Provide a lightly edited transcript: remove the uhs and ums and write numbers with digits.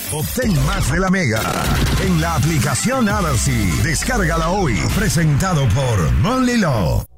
Obtén más de la Mega en la aplicación Alercy. Descárgala hoy. Presentado por Monly Law.